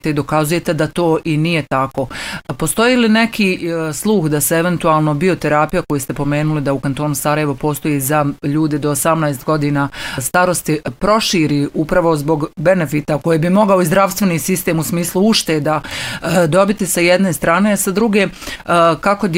i dokazujete da to i nije tako. Postoji li neki sluh da se eventualno bioterapija koju ste pomenuli da u kantonu Sarajevo postoji za ljude do 18 godina starosti proširi upravo zbog benefita koje bi mogao i zdravstveni sistem u smislu ušteda dobiti sa jedne strane, a sa druge kako